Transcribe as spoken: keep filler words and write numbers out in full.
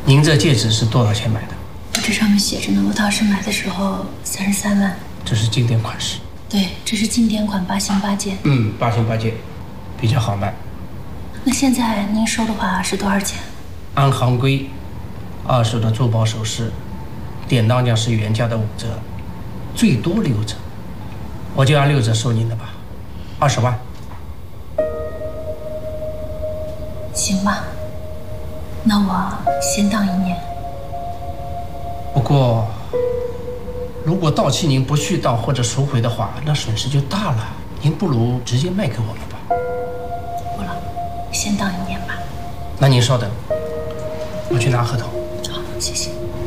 您这戒指是多少钱买的？ 我这上面写着呢，我当时买的时候三十三万。 这是经典款式。 对，这是经典款八星八件。 嗯，八星八件，比较好卖。 那现在您收的话是多少钱？ 按行规，二手的珠宝首饰，典当价是原价的五折，最多六折，我就按六折收您的吧，二十万。 行吧，那我先当一年。 不过，如果到期您不续到或者赎回的话，那损失就大了。您不如直接卖给我们吧。 不了，先当一年吧。 那您稍等，我去拿合同。 好，谢谢。